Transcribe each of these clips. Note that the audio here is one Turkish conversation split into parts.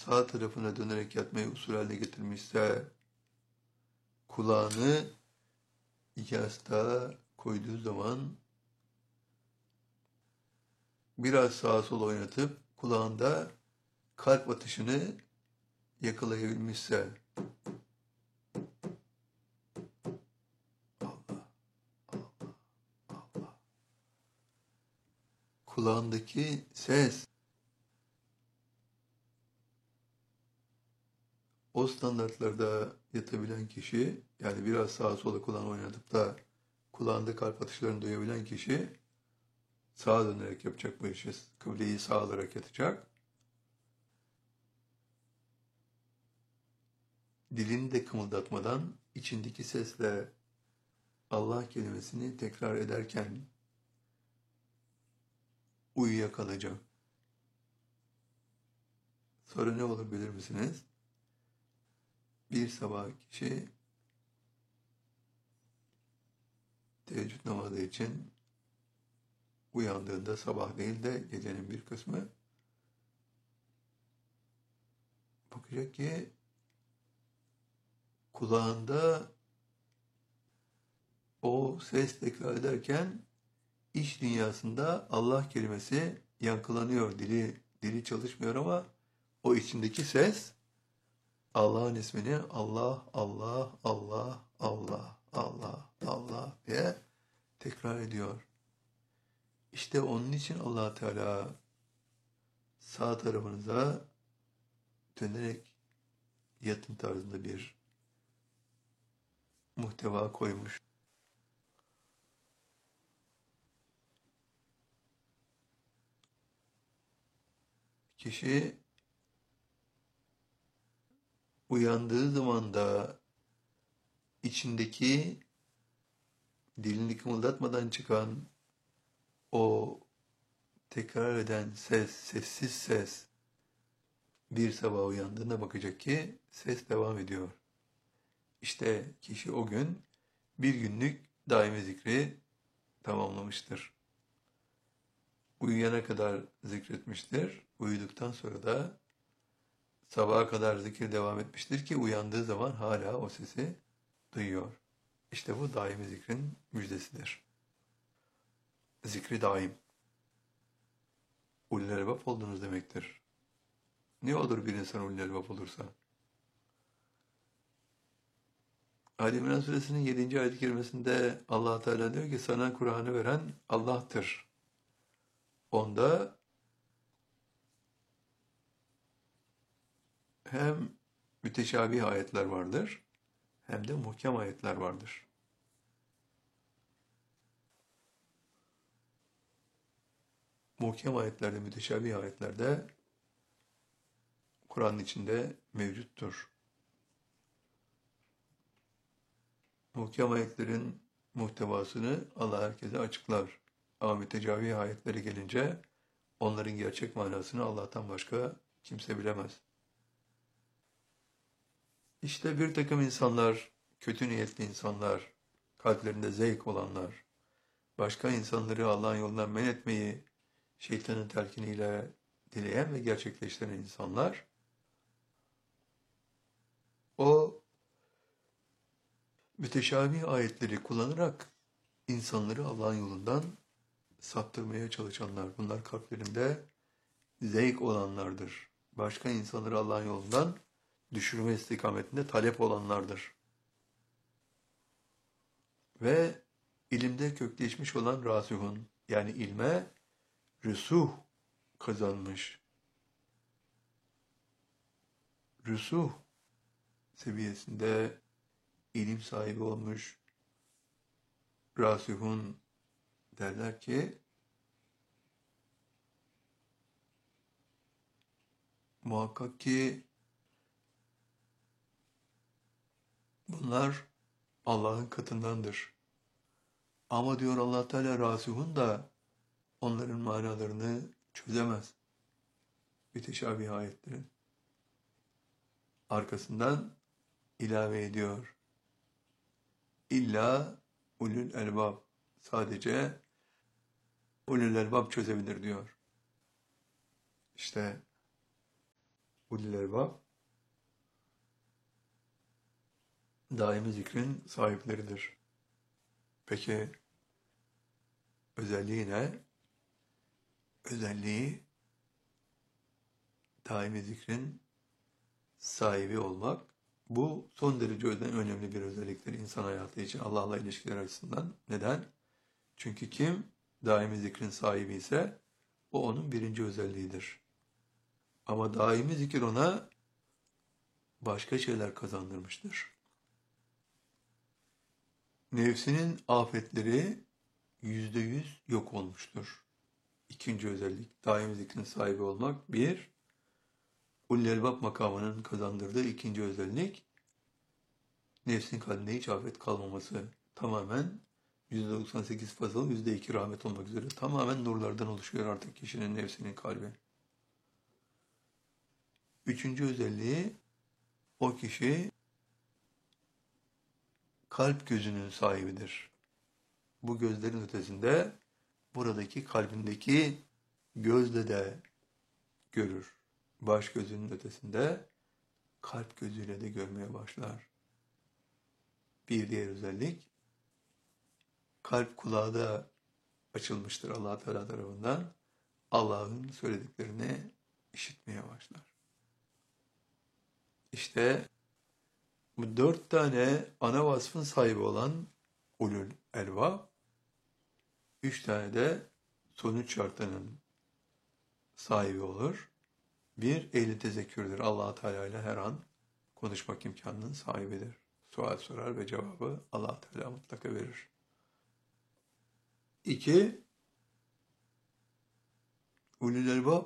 sağ tarafına dönerek yatmayı usul haline getirmişse, kulağını yastığa koyduğu zaman biraz sağa sola oynatıp kulağında kalp atışını yakalayabilmişse, Allah, Allah, Allah. Kulağındaki ses o standartlarda yatabilen kişi, yani biraz sağa sola kulağını oynatıp da kulağında kalp atışlarını duyabilen kişi sağa dönerek yapacak bu işi. Kıbleyi sağa alarak yatacak. Dilini de kımıldatmadan içindeki sesle Allah kelimesini tekrar ederken uyuyakalacak. Sonra ne olur bilir misiniz? Bir sabah kişi teheccüd namazı için uyandığında, sabah değil de gecenin bir kısmı, bakacak ki kulağında o ses tekrar ederken iç dünyasında Allah kelimesi yankılanıyor. Dili çalışmıyor ama o içindeki ses Allah'ın ismini Allah, Allah, Allah, Allah, Allah, Allah diye tekrar ediyor. İşte onun için Allah Teala sağ tarafınıza dönerek yatın tarzında bir muhteva koymuş. Kişi uyandığı zaman da içindeki dilini kımıldatmadan çıkan o tekrar eden ses, sessiz ses, bir sabah uyandığında bakacak ki ses devam ediyor. İşte kişi o gün bir günlük daimi zikri tamamlamıştır. Uyuyana kadar zikretmiştir. Uyuduktan sonra da sabaha kadar zikir devam etmiştir ki uyandığı zaman hala o sesi duyuyor. İşte bu daimi zikrin müjdesidir. Zikri daim. Ulul albab oldunuz demektir. Ne olur bir insan ulul albab olursa? Ali İmran Suresinin 7. ayet-i kerimesinde Allah Teala diyor ki sana Kur'an'ı veren Allah'tır. Onda hem müteşabih ayetler vardır hem de muhkem ayetler vardır. Muhkem ayetlerde, müteşabih ayetlerde Kur'an'ın içinde mevcuttur. Muhkem ayetlerin muhtevasını Allah herkese açıklar. Ama müteşabih ayetlere gelince onların gerçek manasını Allah'tan başka kimse bilemez. İşte bir takım insanlar, kötü niyetli insanlar, kalplerinde zevk olanlar, başka insanları Allah'ın yolundan men etmeyi şeytanın telkiniyle dileyen ve gerçekleştiren insanlar, o müteşabih ayetleri kullanarak insanları Allah'ın yolundan saptırmaya çalışanlar, bunlar kalplerinde zevk olanlardır. Başka insanları Allah'ın yolundan düşürme istikametinde talep olanlardır. Ve ilimde kökleşmiş olan rasihun, yani ilme rüsuh kazanmış, rüsuh seviyesinde ilim sahibi olmuş rasihun derler ki, muhakkak ki bunlar Allah'ın katındandır. Ama diyor Allah Teala rasihun da onların manalarını çözemez. Müteşabih ayetlerin. Arkasından ilave ediyor. İlla ulul elbab. Sadece ulul elbab çözebilir diyor. İşte ulul elbab daimi zikrin sahipleridir. Peki özelliği ne? Özelliği daimi zikrin sahibi olmak. Bu son derece önemli bir özelliktir insan hayatı için, Allah'la ilişkiler açısından. Neden? Çünkü kim daimi zikrin sahibi ise o onun birinci özelliğidir. Ama daimi zikir ona başka şeyler kazandırmıştır. Nefsinin afetleri %100 yok olmuştur. İkinci özellik, daimi zikrin sahibi olmak. Bir, ulul elbab makamının kazandırdığı ikinci özellik, nefsin kalbinde hiç afet kalmaması. Tamamen %98 fazıl, %2 rahmet olmak üzere tamamen nurlardan oluşuyor artık kişinin, nefsinin kalbi. Üçüncü özelliği, o kişi kalp gözünün sahibidir. Bu gözlerin ötesinde buradaki kalbindeki gözle de görür. Baş gözünün ötesinde kalp gözüyle de görmeye başlar. Bir diğer özellik, kalp kulağı da açılmıştır Allah Teala tarafından. Allah'ın söylediklerini işitmeye başlar. İşte bu 4 tane ana vasfın sahibi olan ulul elbab, 3 tane de sonuç şartının sahibi olur. Bir, ehli tezekkürdür. Allah Teala ile her an konuşmak imkanının sahibidir. Sual sorar ve cevabı Allah Teala mutlaka verir. 2, ulul elbab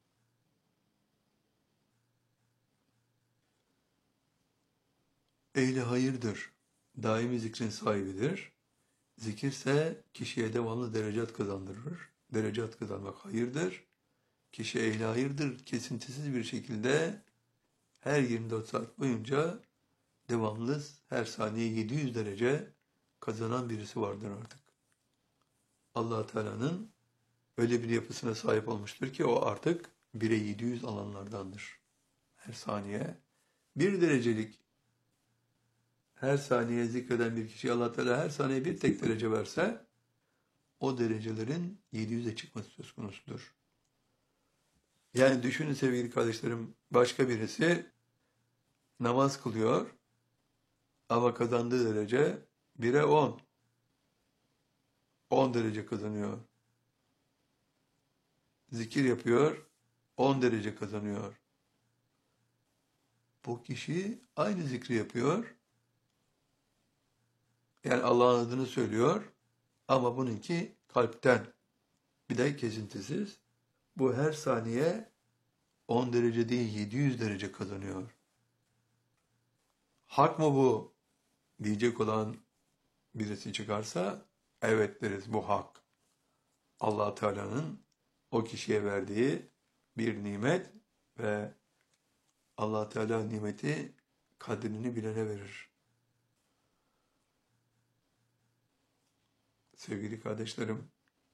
ehli hayırdır. Daimi zikrin sahibidir. Zikirse kişiye devamlı derecat kazandırır. Derecat kazanmak hayırdır. Kişi ehli hayırdır. Kesintisiz bir şekilde her 24 saat boyunca devamlı her saniye 700 derece kazanan birisi vardır artık. Allah Teala'nın öyle bir yapısına sahip olmuştur ki o artık 1'e 700 alanlardandır. Her saniye 1 derecelik her saniye zikreden bir kişi Allah Teala her saniye bir tek derece verse o derecelerin 700'e çıkması söz konusudur. Yani düşünün sevgili kardeşlerim, başka birisi namaz kılıyor ama kazandığı derece 1'e 10. 10 derece kazanıyor. Zikir yapıyor, 10 derece kazanıyor. Bu kişi aynı zikri yapıyor. Yani Allah'ın adını söylüyor ama bununki kalpten. Bir de kesintisiz. Bu her saniye 10 derece değil 700 derece kazanıyor. Hak mı bu diyecek olan birisi çıkarsa evet deriz, bu hak. Allah Teala'nın o kişiye verdiği bir nimet ve Allah Teala nimeti kadrini bilene verir. Sevgili kardeşlerim,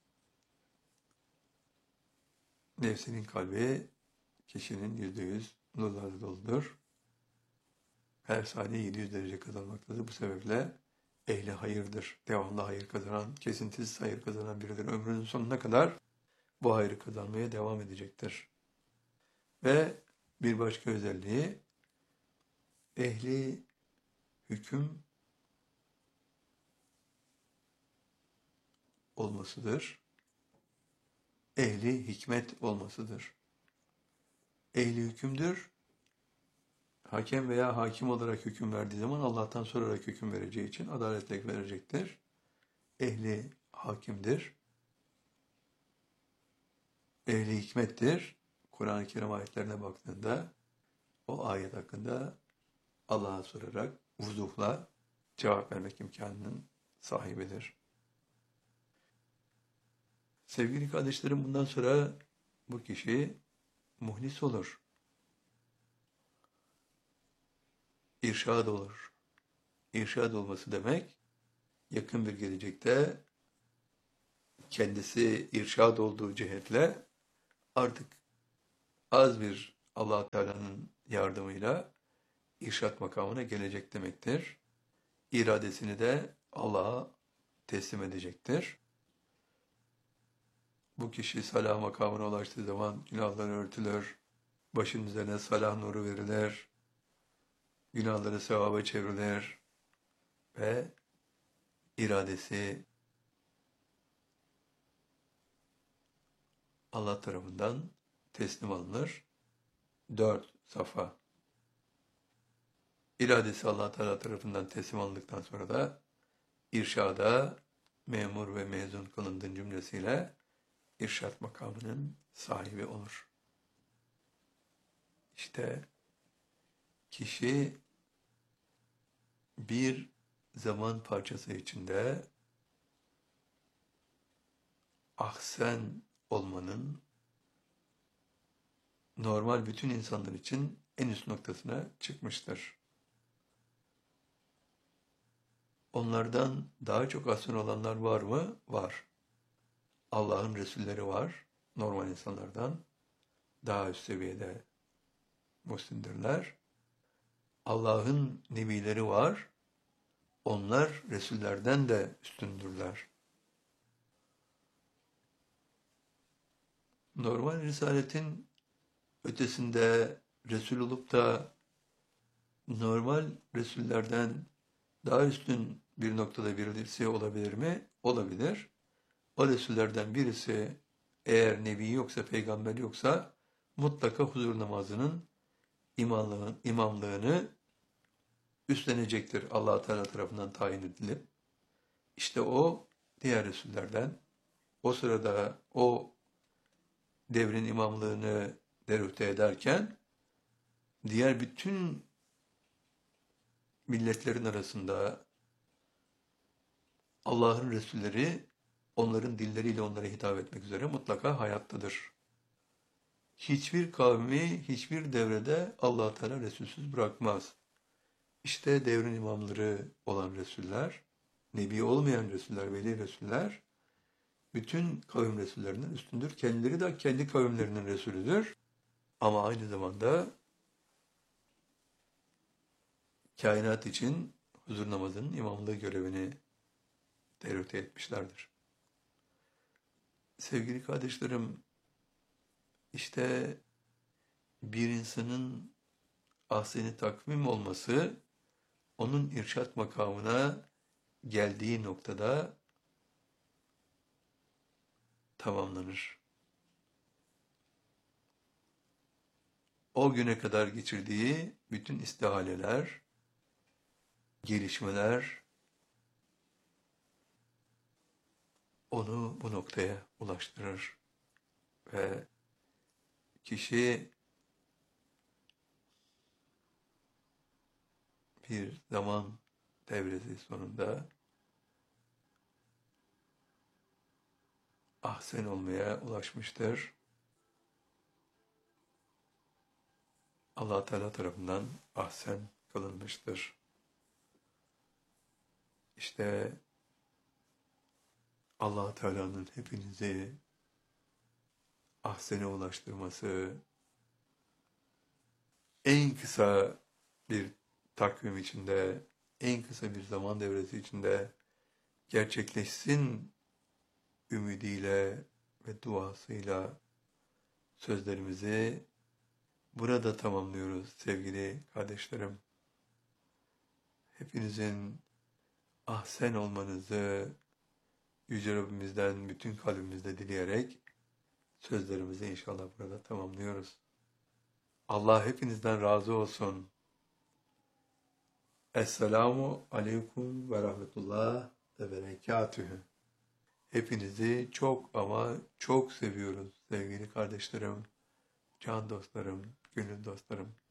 nefsinin kalbi kişinin %100 nurlarla doludur. Her saniye 700 derece kazanmaktadır. Bu sebeple ehli hayırdır. Devamlı hayır kazanan, kesintisiz hayır kazanan biridir. Ömrünün sonuna kadar bu hayrı kazanmaya devam edecektir. Ve bir başka özelliği, ehli hüküm olmasıdır. Ehli hikmet olmasıdır. Ehli hükümdür. Hakem veya hakim olarak hüküm verdiği zaman Allah'tan sorarak hüküm vereceği için adaletle verecektir. Ehli hakimdir. Ehli hikmettir. Kur'an-ı Kerim ayetlerine baktığında o ayet hakkında Allah'a sorarak vuzuhla cevap vermek imkanının sahibidir. Sevgili kardeşlerim, bundan sonra bu kişi muhlis olur. İrşad olur. İrşad olması demek, yakın bir gelecekte kendisi irşad olduğu cihetle artık az bir Allah Teala'nın yardımıyla irşat makamına gelecek demektir. İradesini de Allah'a teslim edecektir. Bu kişi salah makamına ulaştığı zaman günahları örtülür, başının üzerine salah nuru verilir, günahları sevaba çevrilir ve iradesi Allah tarafından teslim alınır. 4 safa. İradesi Allah Teala tarafından teslim alındıktan sonra da irşada memur ve mezun kılındığın cümlesiyle irşat makamının sahibi olur. İşte kişi bir zaman parçası içinde ahsen olmanın normal bütün insanlar için en üst noktasına çıkmıştır. Onlardan daha çok ahsen olanlar var mı? Var. Allah'ın Resulleri var. Normal insanlardan daha üst seviyede muslimdirler. Allah'ın nebileri var. Onlar Resullerden de üstündürler. Normal risaletin ötesinde Resul olup da normal Resullerden daha üstün bir noktada birisi olabilir mi? Olabilir. O Resullerden birisi eğer Nebi yoksa, peygamber yoksa mutlaka huzur namazının imamlığını üstlenecektir Allah Teala tarafından tayin edilip. İşte o diğer Resullerden o sırada o devrin imamlığını derüfte ederken diğer bütün milletlerin arasında Allah'ın Resulleri onların dilleriyle onlara hitap etmek üzere mutlaka hayattadır. Hiçbir kavmi, hiçbir devrede Allah Teala Resulsüz bırakmaz. İşte devrin imamları olan Resuller, Nebi olmayan Resuller, Veli Resuller, bütün kavim Resullerinden üstündür. Kendileri de kendi kavimlerinin Resulüdür. Ama aynı zamanda kainat için huzur namazının imamlığı görevini derüfte etmişlerdir. Sevgili kardeşlerim, işte bir insanın ahsen-i takvim olması, onun irşat makamına geldiği noktada tamamlanır. O güne kadar geçirdiği bütün istihaleler, gelişmeler onu bu noktaya ulaştırır ve kişi bir zaman devresi sonunda ahsen olmaya ulaşmıştır. Allah Teala tarafından ahsen kılınmıştır. İşte Allah Teala'nın hepinizi ahsene ulaştırması en kısa bir takvim içinde, en kısa bir zaman devresi içinde gerçekleşsin ümidiyle ve duasıyla sözlerimizi burada tamamlıyoruz sevgili kardeşlerim. Hepinizin ahsen olmanızı Yüce Rabbimizden bütün kalbimizle dileyerek sözlerimizi inşallah burada tamamlıyoruz. Allah hepinizden razı olsun. Esselamu aleyküm ve rahmetullah ve berekatühü. Hepinizi çok ama çok seviyoruz sevgili kardeşlerim, can dostlarım, gönül dostlarım.